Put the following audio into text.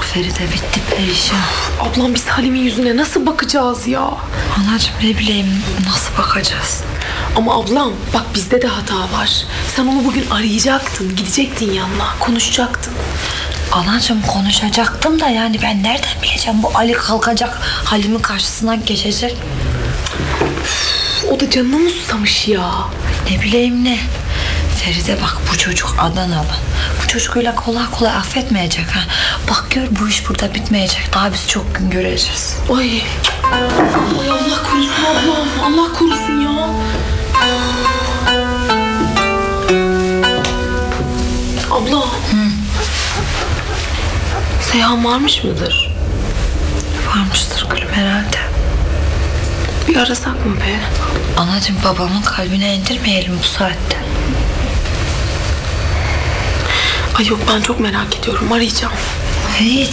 Feride, bitti perişan. Ablam biz Halim'in yüzüne nasıl bakacağız ya? Anacığım ne bileyim nasıl bakacağız? Ama ablam bak bizde de hata var. Sen onu bugün arayacaktın, gidecektin yanına, konuşacaktın. Anacığım konuşacaktım da yani ben nereden bileceğim, bu Ali kalkacak Halim'in karşısına geçecek. O da canını mı susamış ya? Ne bileyim ne. Feride bak, bu çocuk Adanalı. Bu çocuk öyle kolay kolay affetmeyecek ha. Bak gör, bu iş burada bitmeyecek. Daha biz çok gün göreceğiz. Ay Allah korusun ablam, Allah korusun ya. Abla. Seyhan varmış mıdır? Varmıştır gülüm herhalde. Bir arasak mı be? Anacığım babamın kalbine indirmeyelim bu saatte. Ay yok, ben çok merak ediyorum, arayacağım. İyi